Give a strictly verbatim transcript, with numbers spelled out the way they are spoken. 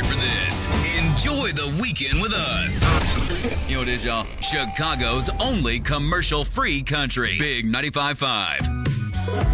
card for this. Enjoy the weekend with us. You know what it is, y'all? Chicago's only commercial-free country. Big ninety-five point five.